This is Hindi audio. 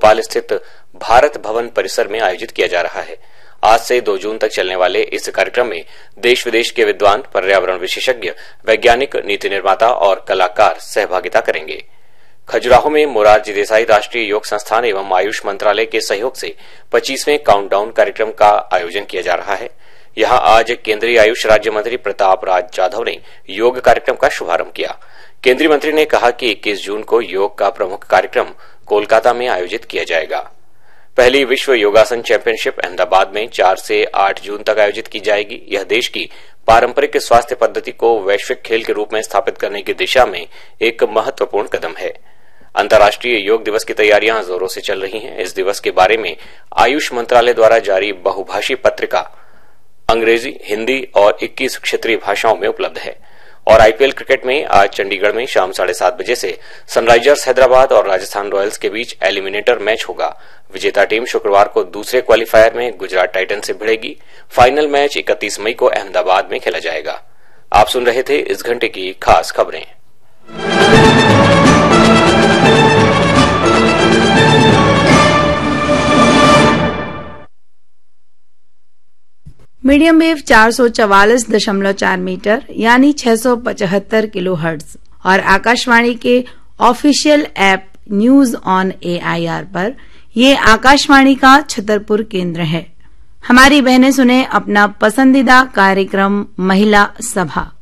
भोपाल स्थित भारत भवन परिसर में आयोजित किया जा रहा है। आज से 2 जून तक चलने वाले इस कार्यक्रम में देश विदेश के विद्वान, पर्यावरण विशेषज्ञ, वैज्ञानिक, नीति निर्माता और कलाकार सहभागिता करेंगे। खजुराहो में मोरारजी देसाई राष्ट्रीय योग संस्थान एवं आयुष मंत्रालय के सहयोग से 25वें काउंटडाउन कार्यक्रम का आयोजन किया जा रहा है। यहां आज केंद्रीय आयुष राज्य मंत्री प्रताप राज जाधव ने योग कार्यक्रम का शुभारंभ किया। केंद्रीय मंत्री ने कहा कि 21 जून को योग का प्रमुख कार्यक्रम कोलकाता में आयोजित किया जाएगा। पहली विश्व योगासन चैंपियनशिप अहमदाबाद में 4 से 8 जून तक आयोजित की जाएगी। यह देश की पारंपरिक स्वास्थ्य पद्धति को वैश्विक खेल के रूप में स्थापित करने की दिशा में एक महत्वपूर्ण कदम है। अंतर्राष्ट्रीय योग दिवस की तैयारियां जोरों से चल रही हैं। इस दिवस के बारे में आयुष मंत्रालय द्वारा जारी बहुभाषी पत्रिका अंग्रेजी, हिंदी और 21 क्षेत्रीय भाषाओं में उपलब्ध है। और आईपीएल क्रिकेट में आज चंडीगढ़ में शाम 7:30 बजे से सनराइजर्स हैदराबाद और राजस्थान रॉयल्स के बीच एलिमिनेटर मैच होगा। विजेता टीम शुक्रवार को दूसरे क्वालिफायर में गुजरात टाइटन से भिड़ेगी। फाइनल मैच 31 मई को अहमदाबाद में खेला जाएगा। आप सुन रहे थे इस घंटे की खास खबरें। मीडियम वेव 444.4 मीटर यानी 675 किलो हर्ट्ज और आकाशवाणी के official app news on AIR पर ये आकाशवाणी का छतरपुर केंद्र है। हमारी बहनें सुने अपना पसंदीदा कार्यक्रम महिला सभा।